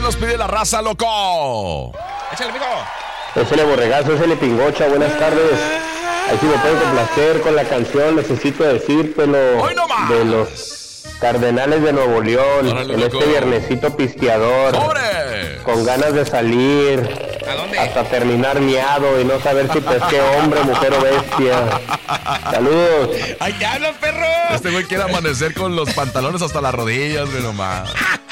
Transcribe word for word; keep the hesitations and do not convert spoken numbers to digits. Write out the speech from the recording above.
nos pide la raza, loco? Échale, mijo. Échale borregazo, échale pingocha, buenas tardes. Ahí sí me pueden complacer con la canción, necesito decírtelo. ¡Hoy no más! De los Cardenales de Nuevo León, Órale, en loco. este viernesito pisteador. ¡Sobre! Con ganas de salir. ¿A dónde? Hasta terminar miado y no saber si pesqué hombre, mujer o bestia. Saludos. ¡Ay, te hablan, perro! Este güey quiere amanecer con los pantalones hasta las rodillas, güey, nomás.